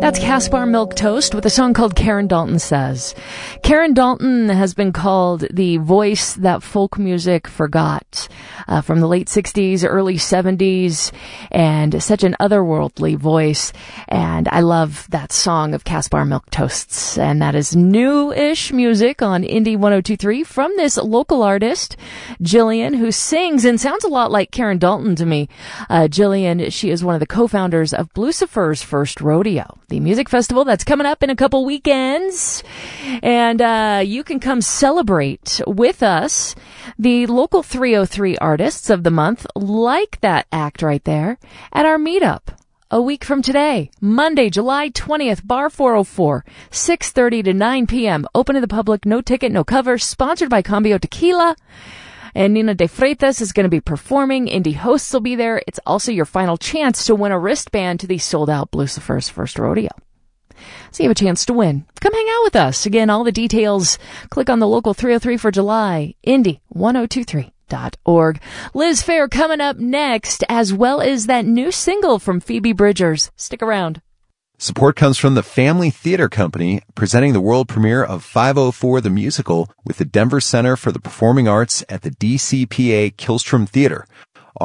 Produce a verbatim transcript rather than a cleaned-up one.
That's Caspar Milk Toast with a song called Karen Dalton Says. Karen Dalton has been called the voice that folk music forgot uh, from the late sixties, early seventies, and such an otherworldly voice. And I love that song of Caspar Milk Toasts. And that is new-ish music on Indie one oh two point three from this local artist, Jillian, who sings and sounds a lot like Karen Dalton to me. Uh, Jillian, she is one of the co-founders of Blucifer's First Rodeo, the music festival that's coming up in a couple weekends. And uh, you can come celebrate with us the local three oh three artists of the month, like that act right there, at our meetup a week from today, Monday, July twentieth, Bar four oh four, six thirty to nine p.m. Open to the public, no ticket, no cover, sponsored by Cambio Tequila. And Nina de Freitas is going to be performing. Indie hosts will be there. It's also your final chance to win a wristband to the sold-out Blucifer's First Rodeo. So you have a chance to win. Come hang out with us. Again, all the details, click on the local three oh three for July, Indie one oh two three dot org. Liz Phair coming up next, as well as that new single from Phoebe Bridgers. Stick around. Support comes from the Family Theater Company, presenting the world premiere of five oh four the Musical with the Denver Center for the Performing Arts at the D C P A Killstrom Theater.